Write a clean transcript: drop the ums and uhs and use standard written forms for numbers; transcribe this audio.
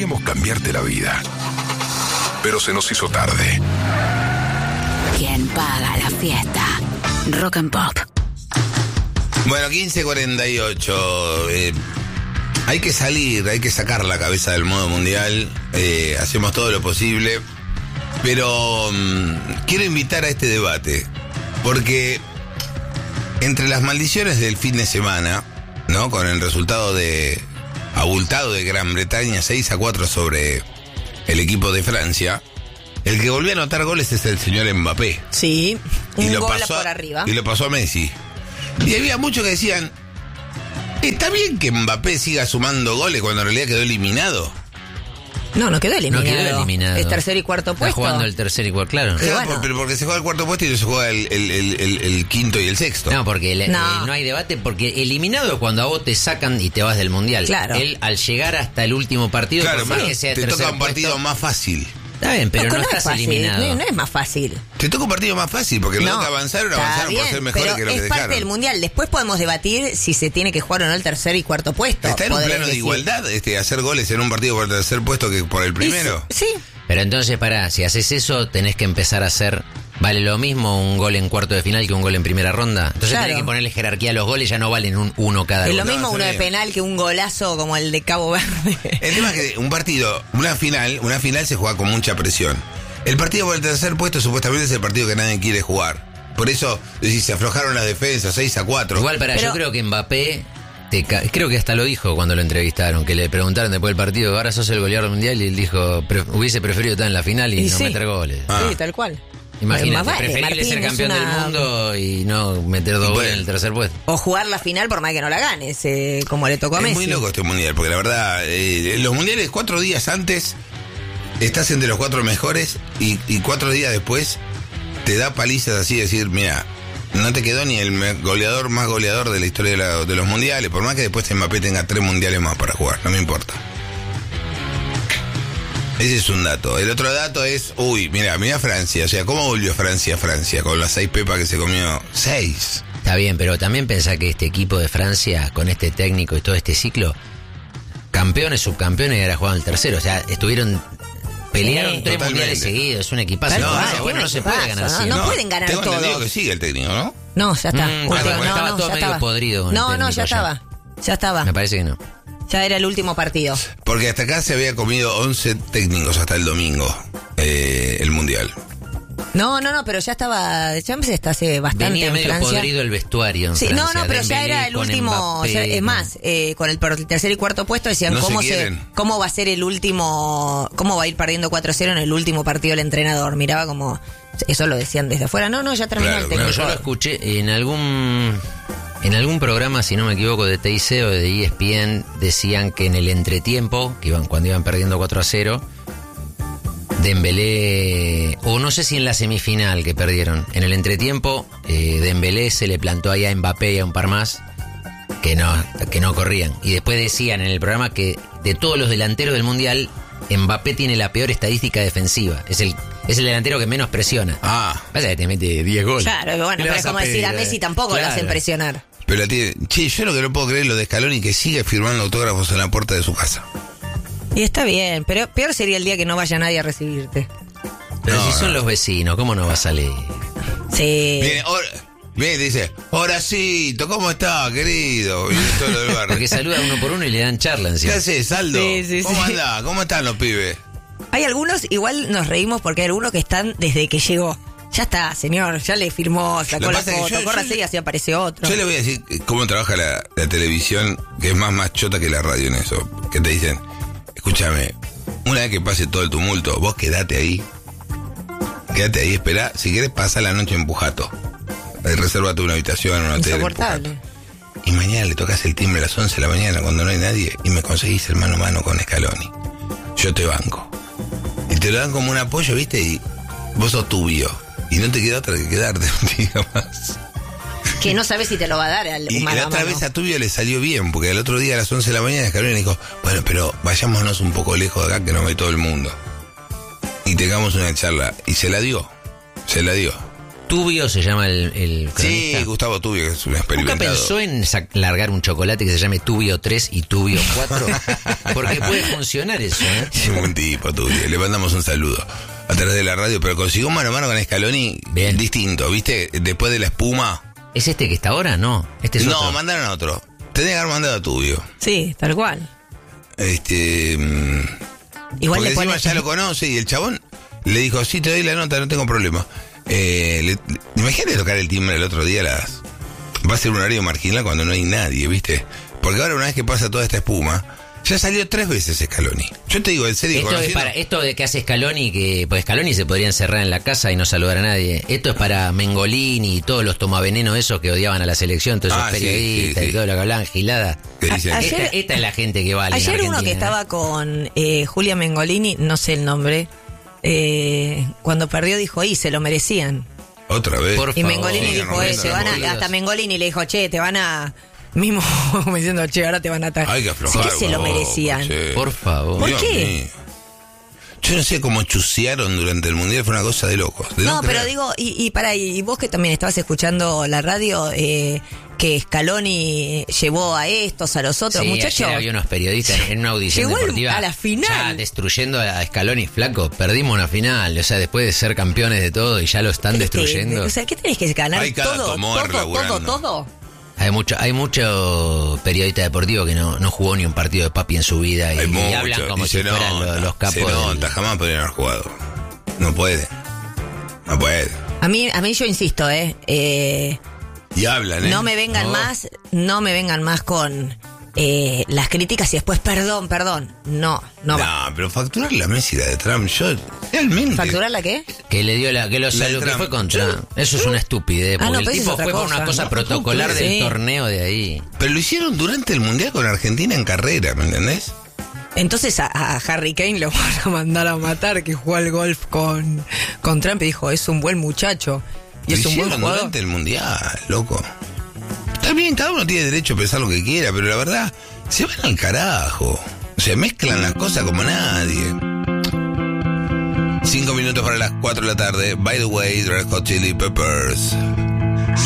Queríamos cambiarte la vida, pero se nos hizo tarde. ¿Quién paga la fiesta? Rock and Pop. Bueno, 15:48. Hay que salir, hay que sacar la cabeza del modo mundial. Hacemos todo lo posible. Pero quiero invitar a este debate. Porque entre las maldiciones del fin de semana, ¿no? Con el resultado abultado de Gran Bretaña, 6-4 sobre el equipo de Francia, el que volvió a anotar goles es el señor Mbappé. Sí, un gol pasó por arriba. Y lo pasó a Messi. Y había muchos que decían, ¿está bien que Mbappé siga sumando goles cuando en realidad quedó eliminado? No quedó eliminado. No quedó eliminado. Es tercer y cuarto puesto. Está jugando el tercer y cuarto, claro. Claro, pero porque se juega el cuarto puesto y no se juega el quinto y el sexto. No, porque no hay debate, porque eliminado cuando a vos te sacan y te vas del mundial. Claro. Él, al llegar hasta el último partido, Claro, por más pero que sea te tercer toca un partido puesto, más fácil. está bien, pero no es estás fácil, eliminado. no es más fácil. Te toca un partido más fácil, porque los que avanzaron está por bien, ser mejores pero que los que es dejaron. parte del mundial. Después podemos debatir si se tiene que jugar o no el tercer y cuarto puesto. ¿Está en un Podrés plano de decir. igualdad hacer goles en un partido por el tercer puesto que por el primero? Sí. Pero entonces, si haces eso, tenés que empezar a hacer... ¿Vale lo mismo un gol en cuarto de final que un gol en primera ronda? Entonces Claro. tenés que ponerle jerarquía a los goles, ya no valen uno cada Es gol. lo mismo está uno de bien. penal que un golazo como el de Cabo Verde. El tema es que una final se juega con mucha presión. El partido por el tercer puesto supuestamente es el partido que nadie quiere jugar. Por eso, si se aflojaron las defensas, 6-4. Igual, yo creo que Mbappé... creo que hasta lo dijo cuando lo entrevistaron, que le preguntaron después del partido, ahora sos el goleador mundial, y él dijo, hubiese preferido estar en la final y no sí. meter goles. Sí, tal cual. Imagínate, Más vale, preferible Martín, ser es campeón del mundo y no meter dos goles en el tercer puesto. O jugar la final por más que no la ganes, como le tocó a Messi. Es muy loco este mundial, porque la verdad, los mundiales 4 días antes estás entre los 4 mejores y 4 días después te da palizas así, decir, mira, no te quedó ni el más goleador de la historia de los mundiales, por más que después Mbappé tenga 3 mundiales más para jugar, no me importa. Ese es un dato. El otro dato es, mira Francia, o sea, ¿cómo volvió Francia con las 6 pepas que se comió? 6. Está bien, pero también pensá que este equipo de Francia, con este técnico y todo este ciclo, campeones, subcampeones, y ahora jugaban el tercero, o sea, pelearon 3 mundiales seguidos, es un equipazo. No se puede ganar así. No pueden ganar tengo todos. entendido que sigue el técnico, ¿no? No, ya está. Estaba todo medio podrido. No, ya estaba. Me parece que no. Ya era el último partido. Porque hasta acá se había comido 11 técnicos hasta el domingo, el mundial. No, pero ya estaba. Ya está hace bastante. Venía en medio Francia. podrido el vestuario en Sí, Francia. pero ya era el último. Mbappé, es más, con el tercer y cuarto puesto decían cómo va a ser el último. Cómo va a ir perdiendo 4-0 en el último partido el entrenador. Miraba como. Eso lo decían desde afuera. No, ya terminó el técnico. Yo lo escuché en algún programa, si no me equivoco, de TIC o de ESPN, decían que en el entretiempo, cuando iban perdiendo 4-0, Dembélé, o no sé si en la semifinal que perdieron, en el entretiempo, Dembélé se le plantó ahí a Mbappé y a un par más que no corrían. Y después decían en el programa que de todos los delanteros del Mundial, Mbappé tiene la peor estadística defensiva. Es el delantero que menos presiona. Pasa que te mete 10 goles. Claro, bueno, pero es como decir a Messi tampoco lo hacen presionar. Pero yo lo que no puedo creer es lo de Scaloni, que sigue firmando autógrafos en la puerta de su casa. Y está bien, pero peor sería el día que no vaya nadie a recibirte. Pero si son los vecinos, ¿cómo no va a salir? Sí. Viene y dice, Horacito, ¿cómo está, querido? Y todo lo del barrio. Porque saluda uno por uno y le dan charla encima. ¿Qué haces, Saldo? Sí. ¿Cómo andás? ¿Cómo están los pibes? Hay algunos, igual nos reímos porque hay algunos que están desde que llegó. Ya está, señor, ya le firmó, sacó la foto, córrase y así apareció otro. Yo le voy a decir cómo trabaja la televisión, que es más chota que la radio en eso. Que te dicen, escúchame, una vez que pase todo el tumulto, vos quedate ahí, esperá, si querés pasar la noche en Pujato. Resérvate una habitación en un hotel. Insoportable. Y mañana le tocas el timbre a las 11 de la mañana cuando no hay nadie y me conseguís el mano a mano con Scaloni. Yo te banco. Y te lo dan como un apoyo, ¿viste? Y vos sos tubio. Y no te queda otra que quedarte un día más. Que no sabes si te lo va a dar al Y mano la a otra mano. vez a Tubio le salió bien, porque el otro día a las 11 de la mañana Scaloni dijo, bueno, pero vayámonos un poco lejos de acá que nos ve todo el mundo. Y tengamos una charla. Y se la dio. Tubio se llama el cronista. Sí, Gustavo Tubio, que es un experimentado. ¿Nunca pensó en largar un chocolate que se llame Tubio 3 y Tubio 4? Porque puede funcionar eso, ¿eh? Es un buen tipo, Tubio. Le mandamos un saludo a través de la radio, pero consiguió mano a mano con Scaloni. Bien. Distinto, ¿viste? Después de la espuma. ¿Es este que está ahora? No, este es otro. No, mandaron a otro. Tenía que haber mandado a Tubio. Sí, tal cual. Igual le pones... ya lo conoce y el chabón le dijo, sí, te doy la nota, no tengo problema. Imagínate tocar el timbre el otro día va a ser un horario marginal cuando no hay nadie, ¿viste? Porque ahora una vez que pasa toda esta espuma, ya salió 3 veces Scaloni. Yo te digo, en serio, esto de que hace Scaloni, pues Scaloni se podría encerrar en la casa y no saludar a nadie. Esto es para Mengolini y todos los tomavenenos esos que odiaban a la selección, todos esos periodistas y todo lo que hablaban gilada. Esta es la gente que vale. Ayer uno que estaba con Julia Mengolini, no sé el nombre, cuando perdió dijo, se lo merecían. Otra vez. Y Mengolini dijo, hasta Mengolini le dijo, te van a... Mismo como diciendo, ahora te van a atacar. Hay que aflojar. Sí que se lo merecían. Por favor. ¿Por qué? Yo no sé cómo chusearon durante el Mundial, fue una cosa de locos. No, pero digo, y vos que también estabas escuchando la radio, que Scaloni llevó a estos, a los otros, muchachos. Ayer había unos periodistas en una audición deportiva a la final. Ya destruyendo a Scaloni, flaco. Perdimos una final, o sea, después de ser campeones de todo y ya lo están destruyendo. O sea, ¿qué tenés que ganar? Todo. Hay mucho periodista deportivo que no jugó ni un partido de papi en su vida y hablan como si fueran los capos. Se nota, jamás podrían haber jugado. No puede. A mí yo insisto, y hablan, No me vengan más con las críticas y después perdón. No, pero facturar la Messi de Trump, yo realmente. ¿Facturar la qué? Que le dio que fue contra. Eso es una estupidez. Porque el tipo fue por una cosa protocolar del torneo de ahí. Pero lo hicieron durante el Mundial con Argentina en carrera, ¿me entendés? Entonces a Harry Kane lo van a mandar a matar, que jugó al golf con Trump y dijo, es un buen muchacho. Y es un buen jugador. Durante el Mundial, loco. Está bien, cada uno tiene derecho a pensar lo que quiera, pero la verdad, se van al carajo. Se mezclan las cosas como nadie. 5 minutos para las 4 de la tarde. By the way, Red Hot Chili Peppers.